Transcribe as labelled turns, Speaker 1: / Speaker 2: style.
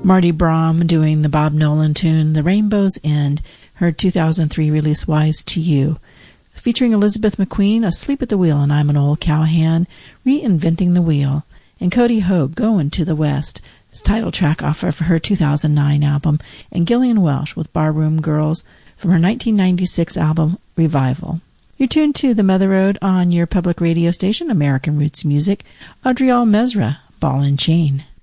Speaker 1: Marty Braum doing the Bob Nolan tune, The Rainbow's End, her 2003 release Wise to You. Featuring Elizabeth McQueen, Asleep at the Wheel, and I'm an Old Cowhand, Reinventing the Wheel. And Cody Hogue, Going to the West, his title track off of her 2009 album. And Gillian Welsh with Barroom Girls from her 1996 album Revival. You're tuned to The Mother Road on your public radio station, American Roots Music. Adriel Mesra, Ball and Chain.